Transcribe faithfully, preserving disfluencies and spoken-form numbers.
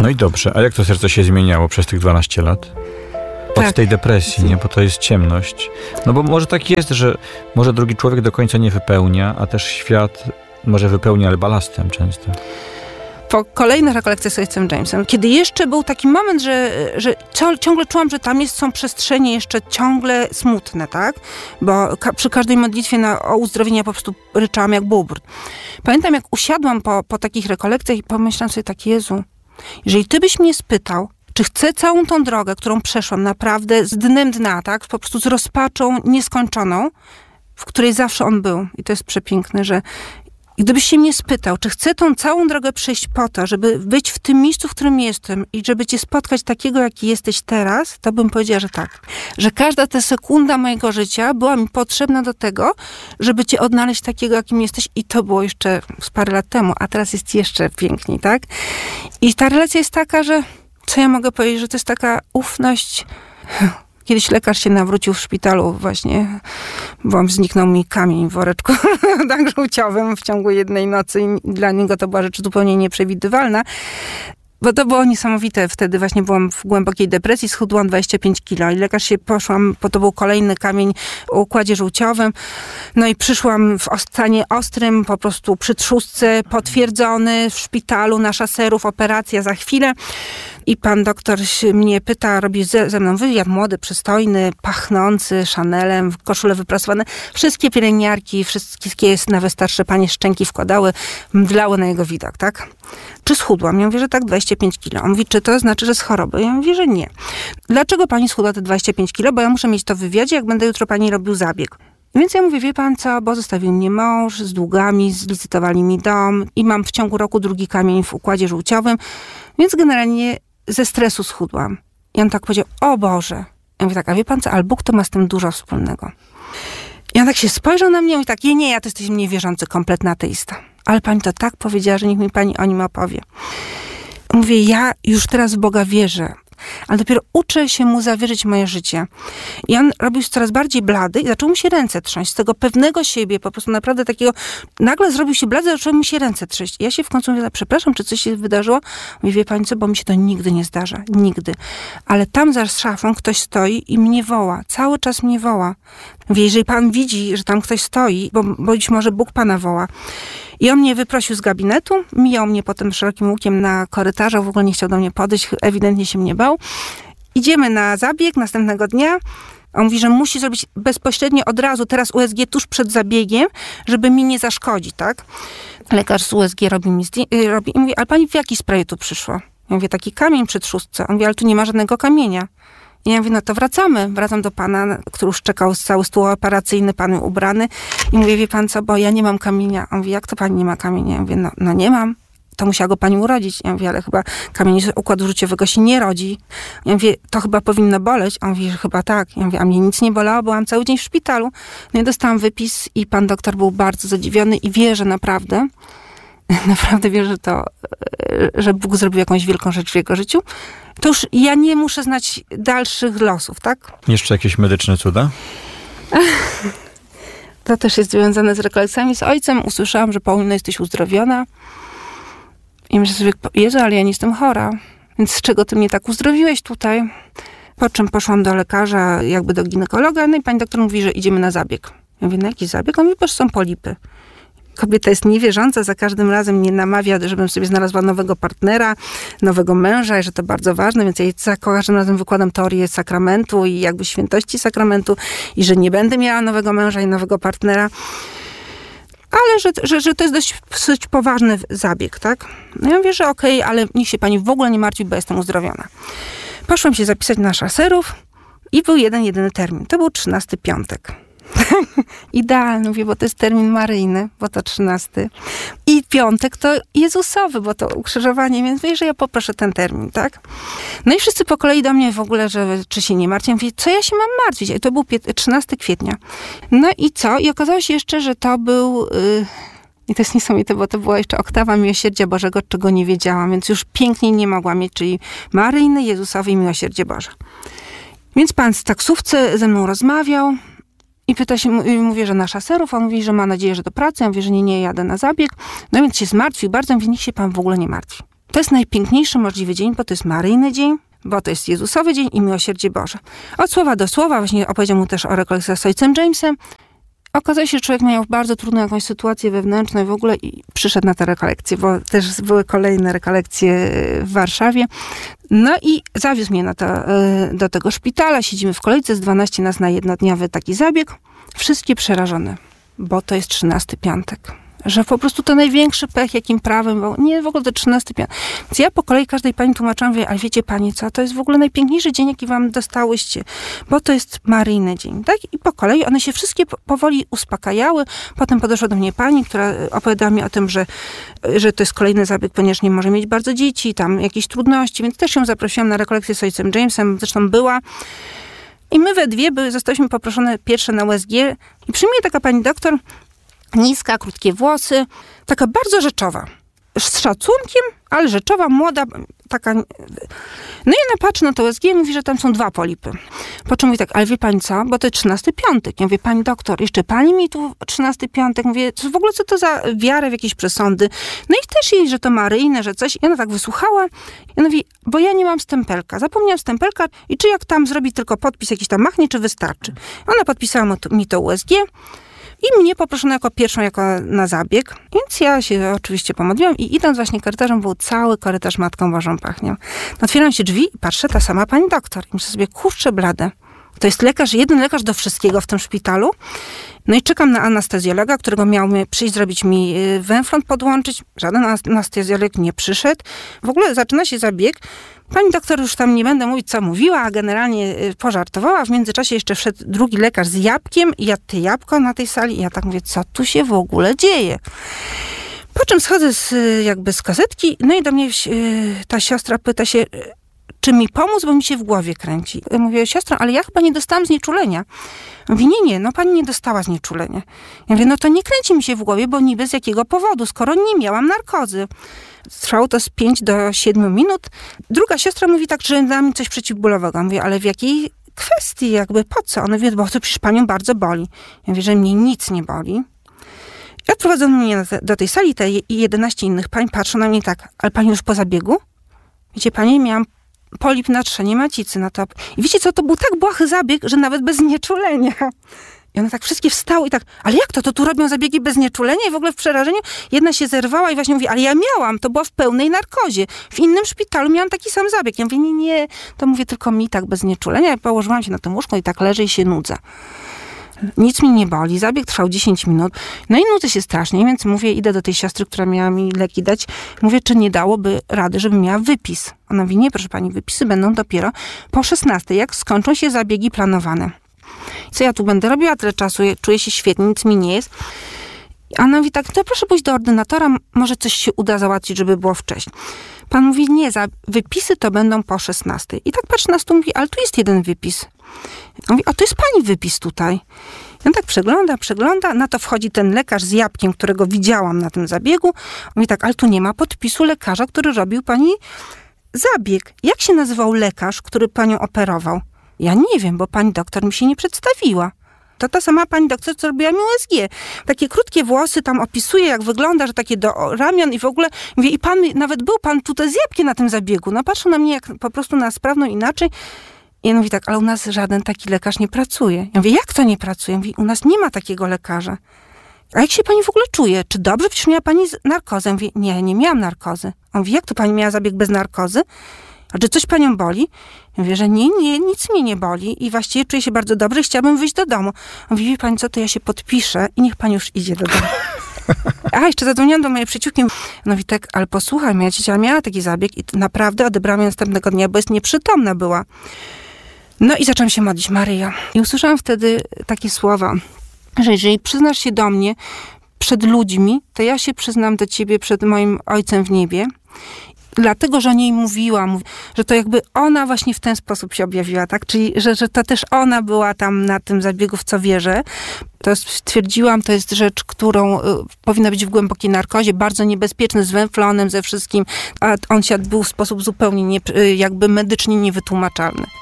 No i dobrze, a jak to serce się zmieniało przez tych dwanaście lat? Od Tak. tej depresji, nie? Bo to jest ciemność. No bo może tak jest, że może drugi człowiek do końca nie wypełnia, a też świat może wypełnia, ale balastem często. Po kolejnych rekolekcjach z ojcem Jamesem, kiedy jeszcze był taki moment, że, że ciągle czułam, że tam jest, są przestrzenie jeszcze ciągle smutne, tak? Bo ka- przy każdej modlitwie na, o uzdrowienie po prostu ryczałam jak bóbr. Pamiętam, jak usiadłam po, po takich rekolekcjach i pomyślałam sobie tak, Jezu, jeżeli ty byś mnie spytał, czy chcę całą tą drogę, którą przeszłam naprawdę z dnem dna, tak? Po prostu z rozpaczą nieskończoną, w której zawsze on był. I to jest przepiękne, że gdybyś się mnie spytał, czy chcę tą całą drogę przejść po to, żeby być w tym miejscu, w którym jestem i żeby cię spotkać takiego, jaki jesteś teraz, to bym powiedziała, że tak. Że każda ta sekunda mojego życia była mi potrzebna do tego, żeby cię odnaleźć takiego, jakim jesteś i to było jeszcze z parę lat temu, a teraz jest jeszcze piękniej, tak? I ta relacja jest taka, że co ja mogę powiedzieć, że to jest taka ufność. Kiedyś lekarz się nawrócił w szpitalu właśnie, bo zniknął mi kamień w woreczku tak żółciowym w ciągu jednej nocy i dla niego to była rzecz zupełnie nieprzewidywalna. Bo to było niesamowite. Wtedy właśnie byłam w głębokiej depresji, schudłam dwadzieścia pięć kilo i lekarz się poszłam, bo to był kolejny kamień o układzie żółciowym. No i przyszłam w stanie ostrym, po prostu przy trzustce, potwierdzony w szpitalu na Szaserów, operacja za chwilę. I pan doktor się mnie pyta, robi ze, ze mną wywiad, młody, przystojny, pachnący Chanelem, koszule wyprasowane. Wszystkie pielęgniarki, wszystkie nawet starsze panie szczęki wkładały, mdlały na jego widok, tak? Czy schudłam? Ja mówię, że tak, dwadzieścia pięć kilo. On mówi, czy to znaczy, że z choroby? Ja mówię, że nie. Dlaczego pani schudła te dwadzieścia pięć kilo? Bo ja muszę mieć to w wywiadzie, jak będę jutro pani robił zabieg. Więc ja mówię, wie pan co, bo zostawił mnie mąż z długami, zlicytowali mi dom i mam w ciągu roku drugi kamień w układzie żółciowym, więc generalnie ze stresu schudłam. I on tak powiedział, o Boże. Ja mówię tak, a wie pan co, ale Bóg to ma z tym dużo wspólnego. I on tak się spojrzał na mnie i mówi tak, nie, nie, ja to jesteś niewierzący, kompletny ateista. Ale pani to tak powiedziała, że niech mi pani o nim opowie. Mówię, ja już teraz w Boga wierzę, ale dopiero uczę się mu zawierzyć moje życie. I on robił się coraz bardziej blady i zaczął mu się ręce trząść. Z tego pewnego siebie, po prostu naprawdę takiego, nagle zrobił się blady, zaczęły mu się ręce trząść. I ja się w końcu mówię, przepraszam, czy coś się wydarzyło? Mówię, wie pani co, bo mi się to nigdy nie zdarza. Nigdy. Ale tam za szafą ktoś stoi i mnie woła. Cały czas mnie woła. Mówię, jeżeli pan widzi, że tam ktoś stoi, bo, bo być może Bóg pana woła. I on mnie wyprosił z gabinetu, mijał mnie potem szerokim łukiem na korytarzu, w ogóle nie chciał do mnie podejść, ewidentnie się mnie bał. Idziemy na zabieg następnego dnia. On mówi, że musi zrobić bezpośrednio od razu, teraz U S G tuż przed zabiegiem, żeby mi nie zaszkodzić, tak? Lekarz z U S G robi mi zdję- robi i mówi, ale pani w jakiej sprawie tu przyszła? Ja mówię, taki kamień przy trzustce. On mówi, ale tu nie ma żadnego kamienia. I ja mówię, no to wracamy. Wracam do pana, który już czekał z cały stół operacyjny, pan ubrany. I mówię, wie pan co, bo ja nie mam kamienia. On mówi, jak to pani nie ma kamienia? Ja mówię, no, no nie mam. To musiała go pani urodzić. Ja mówię, ale chyba kamień z układu żółciowego się nie rodzi. Ja mówię, to chyba powinno boleć. On mówi, że chyba tak. Ja mówię, a mnie nic nie bolało, byłam cały dzień w szpitalu. No i dostałam wypis i pan doktor był bardzo zadziwiony i wierzę naprawdę, naprawdę wierzę, że to, że Bóg zrobił jakąś wielką rzecz w jego życiu. To już ja nie muszę znać dalszych losów, tak? Jeszcze jakieś medyczne cuda? To też jest związane z rekolekcjami z ojcem. Usłyszałam, że Paulina, jesteś uzdrowiona. I myślę sobie, Jezu, ale ja nie jestem chora. Więc z czego ty mnie tak uzdrowiłeś tutaj? Po czym poszłam do lekarza, jakby do ginekologa, no i pani doktor mówi, że idziemy na zabieg. Ja mówię, na jaki zabieg? On mówi, bo są polipy. Kobieta jest niewierząca, za każdym razem mnie namawia, żebym sobie znalazła nowego partnera, nowego męża i że to bardzo ważne, więc ja jej za każdym razem wykładam teorię sakramentu i jakby świętości sakramentu i że nie będę miała nowego męża i nowego partnera. Ale że, że, że to jest dość, dość poważny zabieg, tak? No ja mówię, że okej, okay, ale niech się pani w ogóle nie martwi, bo jestem uzdrowiona. Poszłam się zapisać na Szaserów i był jeden, jedyny termin. To był trzynasty piątek. Idealny, mówię, bo to jest termin maryjny, bo to trzynasty. I piątek to Jezusowy, bo to ukrzyżowanie, więc mówię, że ja poproszę ten termin, tak? No i wszyscy po kolei do mnie w ogóle, że czy się nie martwię. Mówię, co ja się mam martwić? I to był trzynastego kwietnia. No i co? I okazało się jeszcze, że to był... Yy... I to jest niesamowite, bo to była jeszcze oktawa Miłosierdzia Bożego, czego nie wiedziałam, więc już piękniej nie mogłam mieć, czyli maryjny, Jezusowy i Miłosierdzie Boże. Więc pan z taksówce ze mną rozmawiał, i pyta się, mówię, że na Szaserów, on mówi, że ma nadzieję, że do pracy. Ja mówię, że nie, nie, jadę na zabieg. No więc się zmartwił bardzo, mówię, niech się pan w ogóle nie martwi. to jest najpiękniejszy możliwy dzień, bo to jest Maryjny dzień, bo to jest Jezusowy dzień i miłosierdzie Boże. Od słowa do słowa, właśnie opowiedział mu też o rekolekcjach z ojcem Jamesem. Okazało się, że człowiek miał bardzo trudną jakąś sytuację wewnętrzną i w ogóle i przyszedł na te rekolekcje, bo też były kolejne rekolekcje w Warszawie. No i zawiózł mnie na to, do tego szpitala. Siedzimy w kolejce, z dwanaście nas na jednodniowy taki zabieg. Wszystkie przerażone, bo to jest trzynasty piątek. Że po prostu to największy pech, jakim prawem, bo nie w ogóle to trzynasty piątek. Więc ja po kolei każdej pani tłumaczyłam, mówię, ale wiecie pani co, to jest w ogóle najpiękniejszy dzień, jaki wam dostałyście, bo to jest Maryjny dzień, tak? I po kolei one się wszystkie powoli uspokajały. Potem podeszła do mnie pani, która opowiadała mi o tym, że, że to jest kolejny zabieg, ponieważ nie może mieć bardzo dzieci, tam jakieś trudności, więc też ją zaprosiłam na rekolekcję z ojcem Jamesem, zresztą była. I my we dwie były, zostaliśmy poproszone pierwsze na U S G i przy mnie taka pani doktor, niska, krótkie włosy, taka bardzo rzeczowa. Z szacunkiem, ale rzeczowa, młoda, taka... No i ona patrzy na to U S G i mówi, że tam są dwa polipy. Po czym mówi tak, ale wie pani co, bo to jest trzynasty piątek. Ja mówię, pani doktor, jeszcze pani mi tu trzynasty piątek. Mówię, w ogóle co to za wiarę w jakieś przesądy? No i też jej, że to Maryjne, że coś. I ona tak wysłuchała i ona mówi, bo ja nie mam stempelka. Zapomniałam stempelka i czy jak tam zrobi tylko podpis jakiś tam machnie, czy wystarczy? Ona podpisała mi to U S G. I mnie poproszono jako pierwszą, jako na zabieg. Więc ja się oczywiście pomodliłam i idąc właśnie korytarzem, był cały korytarz Matką Bożą pachniał. Otwieram się drzwi i patrzę, ta sama pani doktor. I myślę sobie, kurczę blade. To jest lekarz, jeden lekarz do wszystkiego w tym szpitalu. No i czekam na anestezjologa, którego miał mi przyjść zrobić mi węflon podłączyć. Żaden anestezjolog nie przyszedł. W ogóle zaczyna się zabieg. Pani doktor już tam nie będę mówić, co mówiła, a generalnie pożartowała. W międzyczasie jeszcze wszedł drugi lekarz z jabłkiem i jadł te jabłko na tej sali. I ja tak mówię, co tu się w ogóle dzieje? Po czym schodzę z, jakby z kasetki, no i do mnie ta siostra pyta się, czy mi pomóc, bo mi się w głowie kręci. Ja mówię, siostro, ale ja chyba nie dostałam znieczulenia. Mówi, nie, nie, no pani nie dostała znieczulenia. Ja mówię, no to nie kręci mi się w głowie, bo niby z jakiego powodu, skoro nie miałam narkozy. Trwało to z pięć do siedmiu minut. Druga siostra mówi tak, że da mi coś przeciwbólowego. Mówię, ale w jakiej kwestii, jakby po co? Ona mówi, bo to przecież panią bardzo boli. Ja mówię, że mnie nic nie boli. I odprowadzono mnie te, do tej sali, te jedenaście innych pań patrzą na mnie tak, ale pani już po zabiegu? Wiecie, pani, miałam polip na trzenie macicy na top. I wiecie co, to był tak błahy zabieg, że nawet bez znieczulenia. I one tak wszystkie wstały i tak, ale jak to? To tu robią zabiegi bez znieczulenia? I w ogóle w przerażeniu jedna się zerwała i właśnie mówi, ale ja miałam, to była w pełnej narkozie. W innym szpitalu miałam taki sam zabieg. Ja mówię, nie, nie, to mówię tylko mi tak bez znieczulenia. Ja położyłam się na tym łóżku i tak leżę i się nudzę. Nic mi nie boli. Zabieg trwał dziesięć minut. No i nudzę się strasznie, więc mówię, idę do tej siostry, która miała mi leki dać. Mówię, czy nie dałoby rady, żebym miała wypis. Ona mówi, nie, proszę pani, wypisy będą dopiero po szesnastej, jak skończą się zabiegi planowane. Co ja tu będę robiła tyle czasu? Czuję się świetnie, nic mi nie jest. A ona mówi tak, to proszę pójść do ordynatora, może coś się uda załatwić, żeby było wcześniej. Pan mówi, nie, za wypisy to będą po szesnastej. I tak patrzy na stół, mówi, ale tu jest jeden wypis. On mówi, o, to jest pani wypis tutaj. I on tak przegląda, przegląda, na to wchodzi ten lekarz z jabłkiem, którego widziałam na tym zabiegu. On mówi tak, ale tu nie ma podpisu lekarza, który robił pani zabieg. Jak się nazywał lekarz, który panią operował? Ja nie wiem, bo pani doktor mi się nie przedstawiła. To ta sama pani doktor, co robiła mi U S G. Takie krótkie włosy, tam opisuje, jak wygląda, że takie do ramion i w ogóle. Mówię, i pan, nawet był pan tutaj z jabłkiem na tym zabiegu. No patrzą na mnie jak po prostu na sprawną inaczej. I ja mówię tak, ale u nas żaden taki lekarz nie pracuje. Ja mówię, jak to nie pracuje? Ja mówię, u nas nie ma takiego lekarza. A jak się pani w ogóle czuje? Czy dobrze? Przecież miała pani narkozę. Ja mówię, nie, nie miałam narkozy. On mówi, jak to pani miała zabieg bez narkozy? A czy coś panią boli? Ja mówię, że nie, nie, nic mnie nie boli i właściwie czuję się bardzo dobrze i chciałabym wyjść do domu. On mówi, wie pani co, to ja się podpiszę i niech pani już idzie do domu. A, jeszcze zadzwoniłam do mojej przyjaciółki. No i tak, ale posłuchaj, moja ciocia miała taki zabieg i naprawdę odebrałam ją następnego dnia, bo jest nieprzytomna była. No i zaczęłam się modlić, Maryjo. I usłyszałam wtedy takie słowa, że jeżeli przyznasz się do mnie przed ludźmi, to ja się przyznam do ciebie przed moim Ojcem w niebie. Dlatego, że o niej mówiłam, że to jakby ona właśnie w ten sposób się objawiła, tak? Czyli, że, że to też ona była tam na tym zabiegu, w co wierzę. To stwierdziłam, to jest rzecz, którą y, powinna być w głębokiej narkozie, bardzo niebezpieczny, z węflonem, ze wszystkim, a on się odbył w sposób zupełnie nie, y, jakby medycznie niewytłumaczalny.